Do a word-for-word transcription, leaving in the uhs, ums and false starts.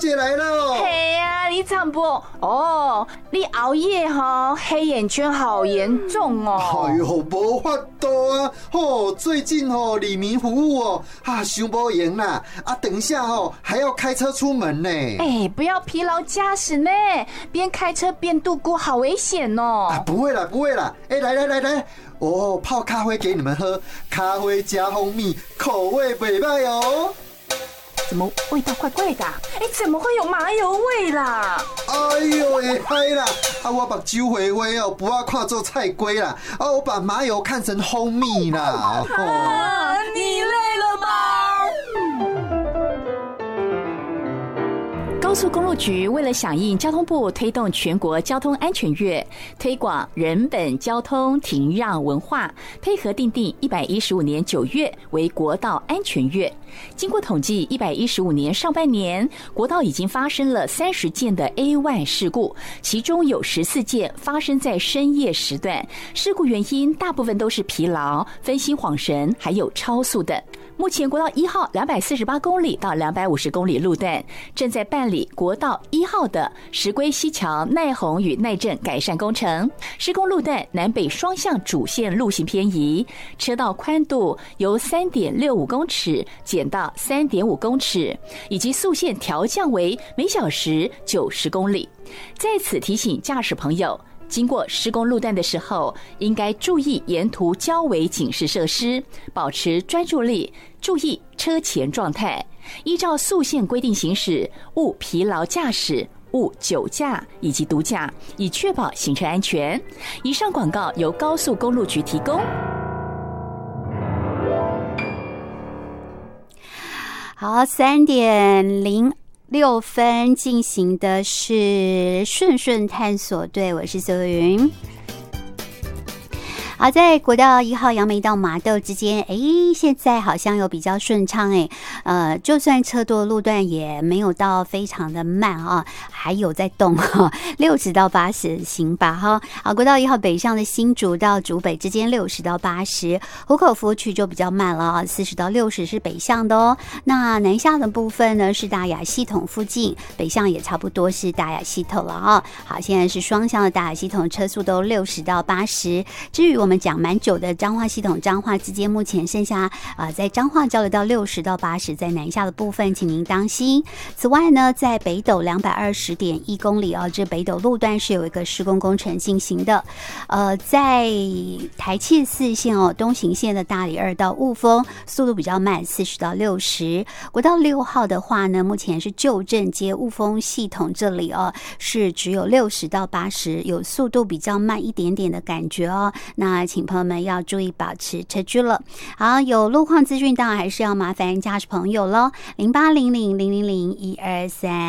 姐来了。 嘿呀、啊，李长波，哦，你熬夜哈，黑眼圈好严重哦。 哎呦，无法度啊！哦，最近哦，李明服务哦，啊，伤无闲啦。啊，等一下哦，还要开车出门呢。 哎，不要疲劳驾驶呢，边开车边度过，好危险哦。 啊，不会啦，不会啦。哎，来来来来，哦，泡咖啡给你们喝，咖啡加蜂蜜，口味袂歹哦。 怎么味道怪怪的、啊？哎，怎么会有麻油味啦？ 哎呦，会嗨啦！啊，我把酒回回哦，不要看做菜龟啦。啊，我把麻油看成蜂蜜啦。哦、 啊，你累了吗？高速公路局为了响应交通部推动全国交通安全月，推广人本交通停让文化，配合订定一百一十五年九月为国道安全月。经过统计，一百一十五年上半年，国道已经发生了三十件的 A 一 事故，其中有十四件发生在深夜时段。事故原因大部分都是疲劳、分心恍神，还有超速等。目前国道一号两百四十八公里到两百五十公里路段正在办理国道一号的石龟溪桥耐洪与耐震改善工程，施工路段南北双向主线路型偏移，车道宽度由 三点六五公尺减到 三点五公尺，以及速限调降为每小时九十公里。在此提醒驾驶朋友，经过施工路段的时候，应该注意沿途交围警示设施，保持专注力，注意车前状态，依照速限规定行驶，勿疲劳驾驶，勿酒驾以及毒驾，以确保行车安全。以上广告由高速公路局提供。 好，三点零六分进行的是顺顺探索队，我是苏云。好，在国道一号杨梅到麻豆之间，哎，现在好像有比较顺畅哎，呃，就算车多路段也没有到非常的慢啊，还有在动哈，六十到八十行吧哈。好，国道一号北上的新竹到竹北之间六十到八十，湖口服务区就比较慢了啊，四十到六十是北向的哦。那南下的部分呢是大雅系统附近，北向也差不多是大雅系统了啊。好，现在是双向的大雅系统，车速都六十到八十。至于我们我们讲蛮久的彰化系统，彰化之间目前剩下啊、呃，在彰化交流到六十到八十，在南下的部分，请您当心。此外呢，在北斗两百二十点一公里啊，这北斗路段是有一个施工工程进行的。呃，在台七四线哦，东行线的大里二到雾峰，速度比较慢，四十到六十。国道六号的话呢，目前是旧镇街雾峰系统这里哦，是只有六十到八十，有速度比较慢一点点的感觉哦。那请朋友们要注意保持车距了。好，有路况资讯当然还是要麻烦驾驶朋友咯，零八零零零零零一二三。